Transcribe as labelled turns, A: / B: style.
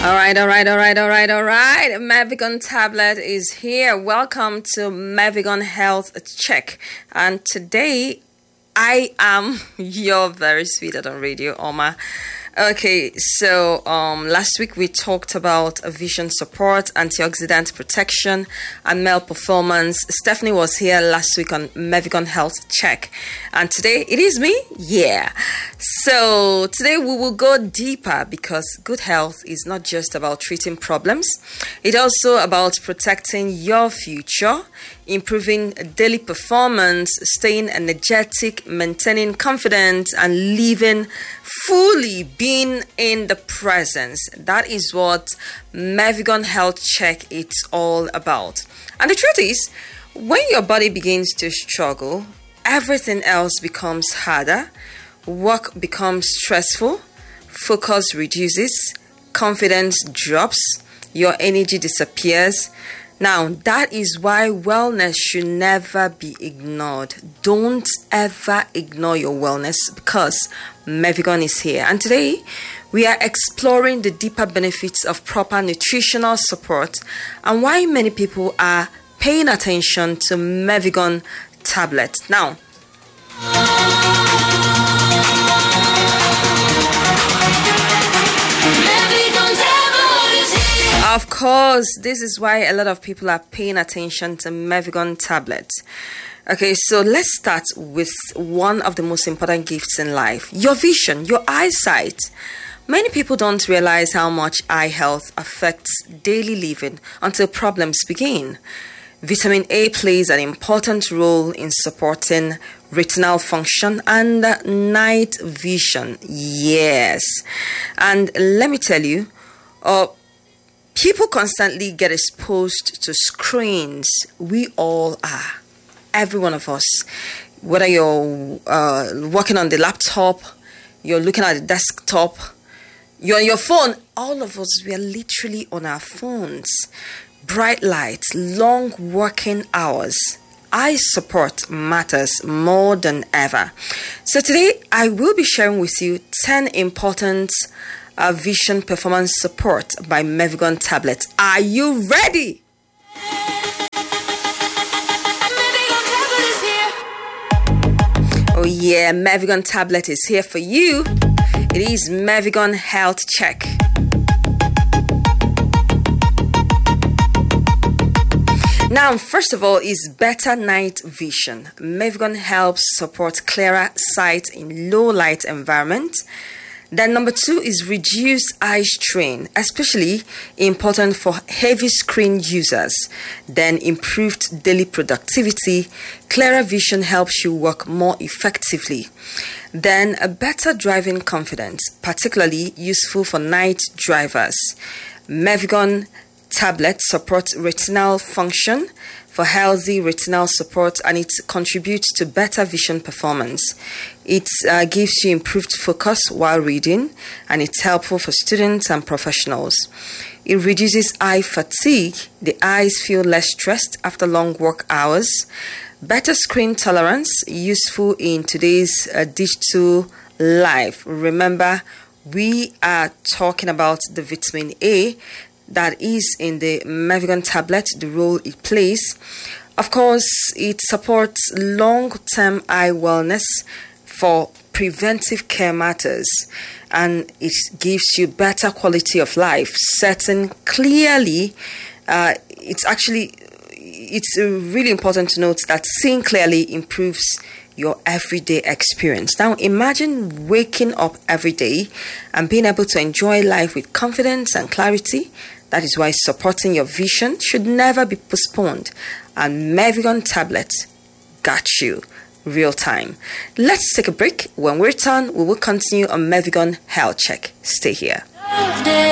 A: All right. Mevigon tablet is here. Welcome to Mevigon Health Check. And today, I am your very sweetheart on radio, Oma. Okay, so last week we talked about vision support, antioxidant protection, and male performance. Stephanie was here last week on Mevigon Health Check. And today it is me. Yeah. So today we will go deeper because good health is not just about treating problems. It's also about protecting your future, improving daily performance, staying energetic, maintaining confidence, and living fully, being in the presence. That is what Mevigon Health Check is all about. And the truth is, when your body begins to struggle, everything else becomes harder, work becomes stressful, focus reduces, confidence drops, your energy disappears. Now, that is why wellness should never be ignored. Don't ever ignore your wellness because Mevigon is here. And today, we are exploring the deeper benefits of proper nutritional support and why many people are paying attention to Mevigon tablet. Now, of course, this is why a lot of people are paying attention to Mevigon tablet. Okay, so let's start with one of the most important gifts in life, your vision, your eyesight. Many people don't realize how much eye health affects daily living until problems begin. Vitamin A plays an important role in supporting retinal function and night vision. Yes. And let me tell you, people constantly get exposed to screens. We all are. Every one of us. Whether you're working on the laptop, you're looking at the desktop, you're on your phone. All of us, we are literally on our phones. Bright lights, long working hours. Eye support matters more than ever. So today, I will be sharing with you 10 important vision performance support by Mevigon tablet. Are you ready? Oh yeah, Mevigon tablet is here for you. It is Mevigon Health Check. Now, first of all, is better night vision. Mevigon helps support clearer sight in low light environments. Then number 2 is reduced eye strain, especially important for heavy screen users. Then improved daily productivity. Clearer vision helps you work more effectively. Then a better driving confidence, particularly useful for night drivers. Mevigon tablet supports retinal function for healthy retinal support, and it contributes to better vision performance. It gives you improved focus while reading, and it's helpful for students and professionals. It reduces eye fatigue. The eyes feel less stressed after long work hours. Better screen tolerance, useful in today's digital life. Remember, we are talking about the vitamin A that is in the Mevigon tablet, the role it plays. Of course, it supports long-term eye wellness for preventive care matters, and it gives you better quality of life. Setting clearly, it's really important to note that seeing clearly improves your everyday experience. Now, imagine waking up every day and being able to enjoy life with confidence and clarity. That is why supporting your vision should never be postponed. And Mevigon tablet got you real time. Let's take a break. When we return, we will continue on Mevigon Health Check. Stay here.